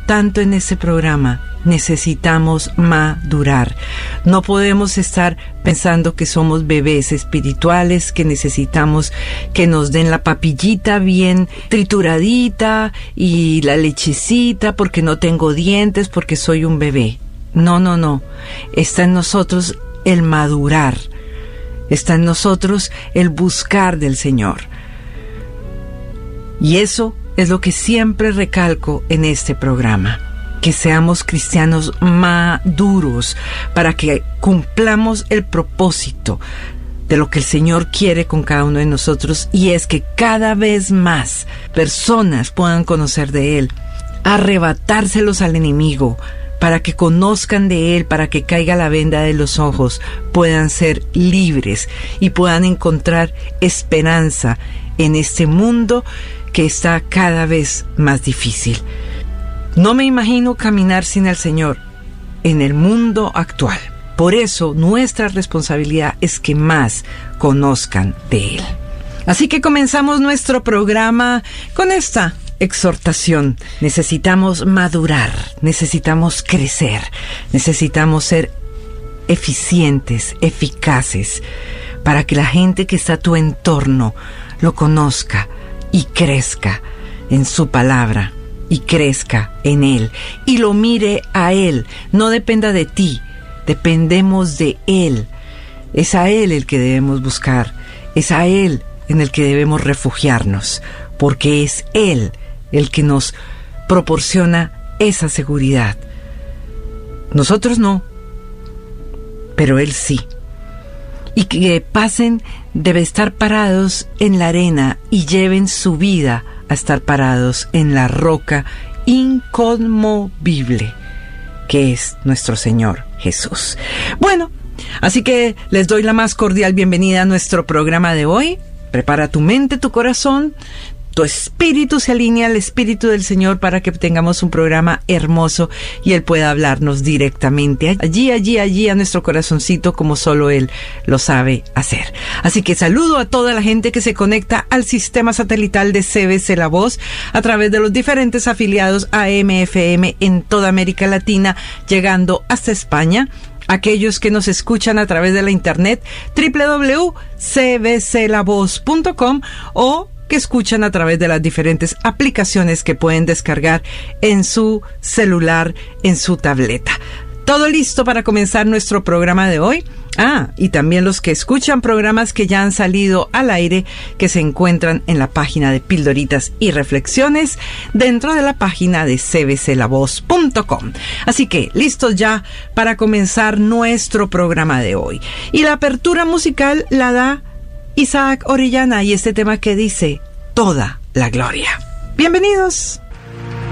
tanto en ese programa, necesitamos madurar. No podemos estar pensando que somos bebés espirituales, que necesitamos que nos den la papillita bien trituradita y la lechecita porque no tengo dientes, porque soy un bebé. No. Está en nosotros el madurar. Está en nosotros el buscar del Señor. Y eso es lo que siempre recalco en este programa. Que seamos cristianos maduros para que cumplamos el propósito de lo que el Señor quiere con cada uno de nosotros, y es que cada vez más personas puedan conocer de Él, arrebatárselos al enemigo, para que conozcan de Él, para que caiga la venda de los ojos, puedan ser libres y puedan encontrar esperanza en este mundo que está cada vez más difícil. No me imagino caminar sin el Señor en el mundo actual. Por eso nuestra responsabilidad es que más conozcan de Él. Así que comenzamos nuestro programa con esta exhortación. Necesitamos madurar, necesitamos crecer, necesitamos ser eficientes, eficaces, para que la gente que está a tu entorno lo conozca y crezca en su palabra, y crezca en Él, y lo mire a Él. No dependa de ti, dependemos de Él. Es a Él el que debemos buscar, es a Él en el que debemos refugiarnos, porque es Él el que nos proporciona esa seguridad. Nosotros no, pero Él sí. Y que pasen de estar parados en la arena y lleven su vida a estar parados en la roca inconmovible, que es nuestro Señor Jesús. Bueno, así que les doy la más cordial bienvenida a nuestro programa de hoy. Prepara tu mente, tu corazón, tu espíritu se alinea al Espíritu del Señor para que tengamos un programa hermoso y Él pueda hablarnos directamente allí a nuestro corazoncito, como solo Él lo sabe hacer. Así que saludo a toda la gente que se conecta al sistema satelital de CBC La Voz a través de los diferentes afiliados AM/FM en toda América Latina, llegando hasta España. Aquellos que nos escuchan a través de la internet www.cbclavoz.com o que escuchan a través de las diferentes aplicaciones que pueden descargar en su celular, en su tableta. Todo listo para comenzar nuestro programa de hoy. Y también los que escuchan programas que ya han salido al aire, que se encuentran en la página de Pildoritas y Reflexiones, dentro de la página de cbclavoz.com. Así que, listos ya para comenzar nuestro programa de hoy. Y la apertura musical la da Isaac Orellana y este tema que dice: Toda la gloria. Bienvenidos.